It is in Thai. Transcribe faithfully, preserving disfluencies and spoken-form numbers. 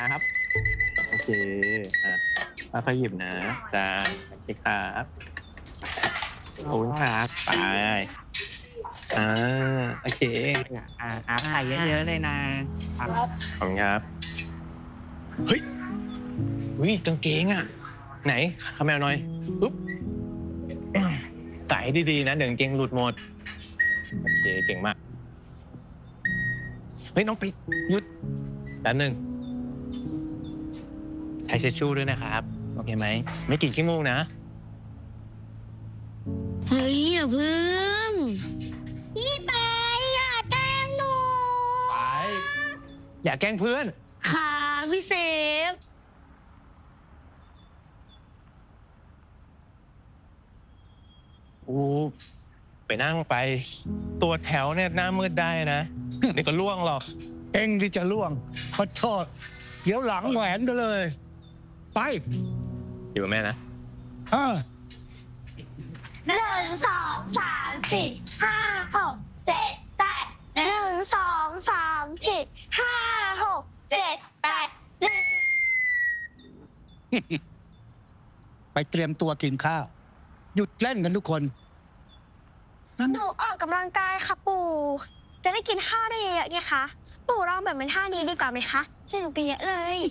ครับโอเคอ่ะค่อยๆหยิบนะจ้าโอเคครับขอบคุณครับไปอ่าโอเคอ่าอ่าใส่เยอะๆเลยนะขคอบคุณครับเฮ้ยวิกางเกงอ่ะไหนขมแมวหน่อยปุ๊บใส่ดีๆนะเดี๋ยวกางเกงหลุดหมดโอเคเก่งมากเฮ้ยน้องปิดหยุดแป๊บหนึ่งใช้เช็ดชู่ด้วยนะครับโอเคไหมไม่กลิ่นขี้มูกนะเฮ้ยอย่าพึ่งพี่ไปอย่าแกล้งหนูไปอย่าแกล้งเพื่อนค่ะพี่เซฟอูไปนั่งไป ตัวแถวเนี่ยหน้ามืดได้นะ เดี๋ยวก็ล่วงหรอกเองที่จะล่วงขอโทษเดี๋ยวหลังแหวนกันเลย ไปอยู่กับแม่นะเออหนึ่งสองสามสี่ห้าหกเจ็ดแปดหนึ่งสองสามสี่ห้าหกเจ็ดแปดหนึ่งไปเตรียมตัวกินข้าว หยุดเล่นกันทุกคนหนูออกกำลังกายค่ะปู่ จะได้กินข้าวได้เยอะๆไงคะ ปู่ลองแบบเป็นท่านี้ดีกว่าไหมคะสนุกไปเยอะเลย